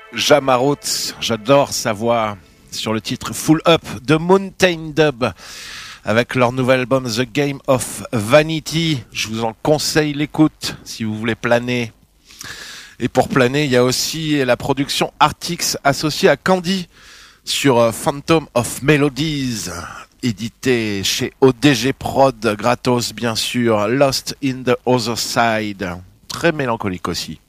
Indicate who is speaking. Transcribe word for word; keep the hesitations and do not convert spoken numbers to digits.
Speaker 1: Jamarot, j'adore sa voix sur le titre Full Up de Mountain Dub avec leur nouvel album The Game of Vanity. Je vous en conseille l'écoute si vous voulez planer. Et pour planer, il y a aussi la production Artix associée à Candy sur Phantom of Melodies, édité chez O D G Prod, gratos bien sûr, Lost in the Other Side, très mélancolique aussi.